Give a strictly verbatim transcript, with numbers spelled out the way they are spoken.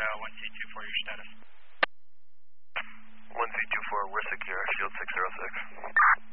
one C two four, your status. one C two four, we're secure, shield six zero six.